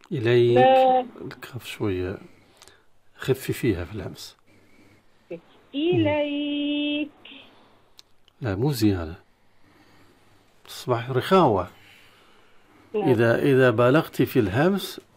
إليك. لا. الكاف شوية خففيها في الهمس. مم. إليك. لا مو زيادة، تصبح رخاوة. نعم. إذا بالغت في الهمس